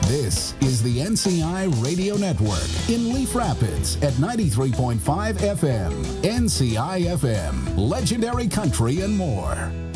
This is the NCI Radio Network in Leaf Rapids at 93.5 FM. NCI FM, legendary country and more.